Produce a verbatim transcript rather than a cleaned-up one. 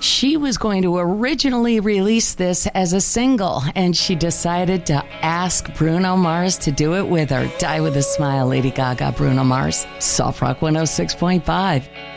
She was going to originally release this as a single, and she decided to ask Bruno Mars to do it with her. Die with a Smile, Lady Gaga, Bruno Mars. Soft Rock one oh six point five.